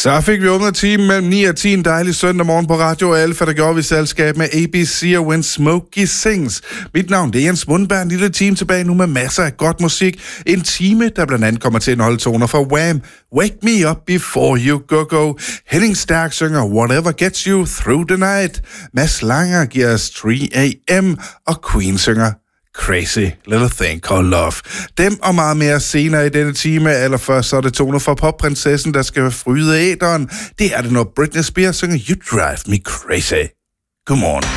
Så fik vi åbnet timen mellem 9 og 10 en dejlig søndag morgen på Radio Alfa, der gjorde vi selskab med ABC og When Smokey Sings. Mit navn det er Jens Mundberg, en lille time tilbage nu med masser af godt musik. En time, der blandt andet kommer til at indeholde toner fra Wham, Wake Me Up Before You Go. Henning Stærk synger Whatever Gets You Through the Night. Mads Langer giver os 3 AM, og Queen synger Crazy Little Thing Called Love. Dem og meget mere senere i denne time. Allerførst så er det toner fra popprinsessen, der skal fryde æteren. Det er det, når Britney Spears synger You Drive Me Crazy. Godmorgen.